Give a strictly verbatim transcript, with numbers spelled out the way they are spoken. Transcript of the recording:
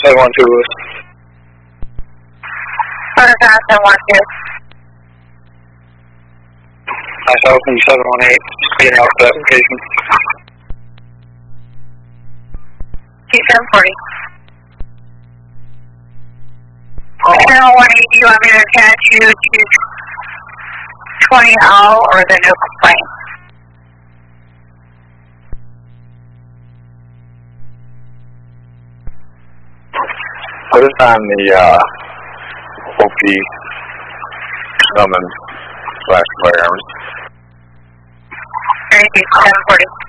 seven one two Lewis. Photopath seven one two. Myself and seven one eight, just being out for that location. T seven forty. seven one eight, do you want me to attach you to twenty L or the no complaint? Put us on the uh, O P summon slash firearms. Thank you, seven forty.